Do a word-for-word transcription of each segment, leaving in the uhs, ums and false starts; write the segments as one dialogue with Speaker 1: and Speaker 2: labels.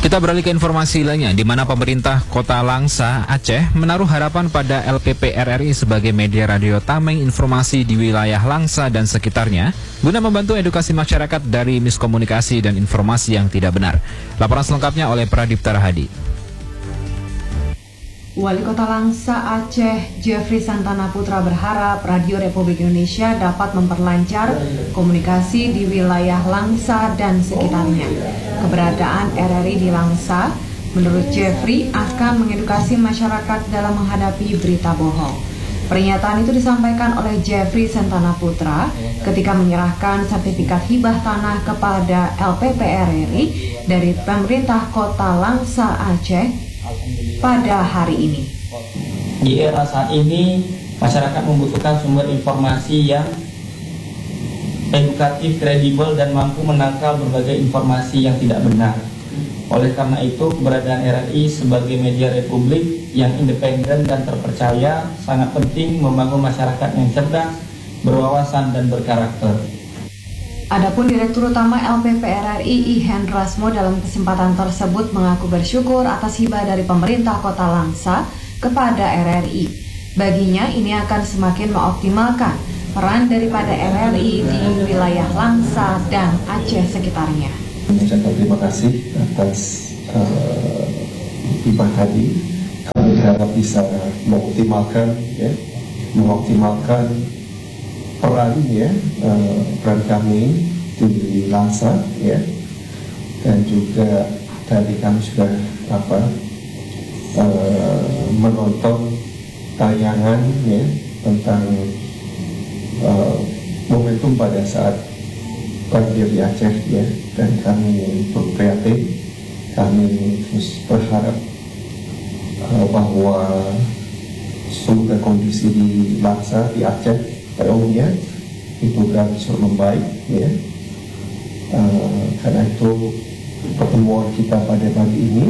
Speaker 1: Kita beralih ke informasi lainnya, di mana pemerintah Kota Langsa, Aceh menaruh harapan pada L P P R R I sebagai media radio tameng informasi di wilayah Langsa dan sekitarnya, guna membantu edukasi masyarakat dari miskomunikasi dan informasi yang tidak benar. Laporan selengkapnya oleh Pradipta Rahadi.
Speaker 2: Wali Kota Langsa Aceh, Jeffrey Santana Putra berharap Radio Republik Indonesia dapat memperlancar komunikasi di wilayah Langsa dan sekitarnya. Keberadaan R R I di Langsa, menurut Jeffrey, akan mengedukasi masyarakat dalam menghadapi berita bohong. Pernyataan itu disampaikan oleh Jeffrey Santana Putra ketika menyerahkan sertifikat hibah tanah kepada L P P R R I dari pemerintah Kota Langsa Aceh pada hari ini.
Speaker 3: Di era saat ini, masyarakat membutuhkan sumber informasi yang edukatif, kredibel, dan mampu menangkal berbagai informasi yang tidak benar. Oleh karena itu, keberadaan R R I sebagai media republik yang independen dan terpercaya sangat penting membangun masyarakat yang cerdas, berwawasan, dan berkarakter.
Speaker 2: Adapun Direktur Utama L P P R R I Ihan Rasmo dalam kesempatan tersebut mengaku bersyukur atas hibah dari pemerintah Kota Langsa kepada R R I. Baginya ini akan semakin mengoptimalkan peran daripada R R I di wilayah Langsa dan Aceh sekitarnya.
Speaker 4: Mengucapkan terima kasih atas uh, hibah tadi. Kami berharap bisa mengoptimalkan, ya, mengoptimalkan peran ya uh, peran kami di Langsa ya, dan juga tadi kami sudah apa uh, menonton tayangan ya tentang uh, momentum pada saat banjir di Aceh ya, dan kami berprihatin, kami terus berharap uh, bahwa semoga kondisi di Langsa di Aceh pada umumnya itu berangsur membaik ya. Uh, karena itu pertemuan kita pada pagi ini,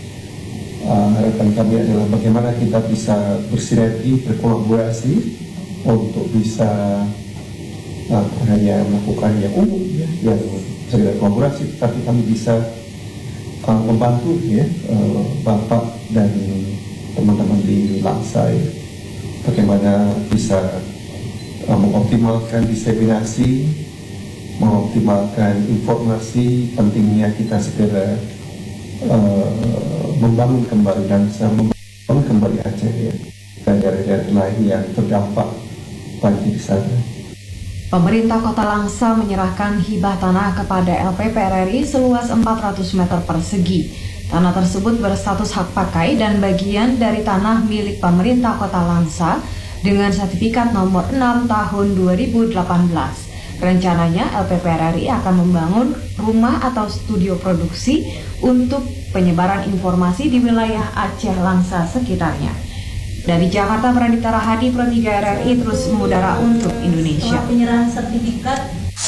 Speaker 4: uh, harapan kami adalah bagaimana kita bisa bersinergi, berkolaborasi untuk bisa uh, hanya melakukan yang umum ya, yang sekedar kolaborasi, tapi kami bisa uh, membantu ya uh, Bapak dan teman-teman di Langsa ya, bagaimana bisa mengoptimalkan diseminasi, mengoptimalkan informasi, pentingnya kita segera uh, membangun kembali Langsa, membangun kembali Aceh ya, dan daerah-daerah lain yang terdampak banjir di sana.
Speaker 2: Pemerintah Kota Langsa menyerahkan hibah tanah kepada L P P R R I seluas empat ratus meter persegi. Tanah tersebut berstatus hak pakai dan bagian dari tanah milik pemerintah Kota Langsa dengan sertifikat nomor enam tahun dua ribu delapan belas. Rencananya L P P R R I akan membangun rumah atau studio produksi untuk penyebaran informasi di wilayah Aceh Langsa sekitarnya. Dari Jakarta, Pradipta Rahadi, Pro tiga R R I terus mengudara untuk Indonesia.
Speaker 5: Penyerahan sertifikat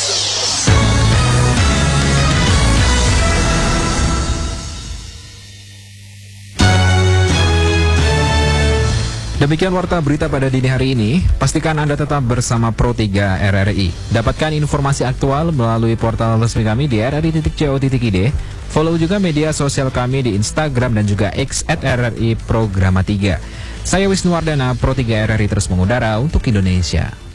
Speaker 1: Demikian warta berita pada dini hari ini. Pastikan Anda tetap bersama Pro tiga R R I. Dapatkan informasi aktual melalui portal resmi kami di r r i titik co titik i d. Follow juga media sosial kami di Instagram dan juga X at R R I Programa tiga. Saya Wisnu Wardana, Pro tiga R R I terus mengudara untuk Indonesia.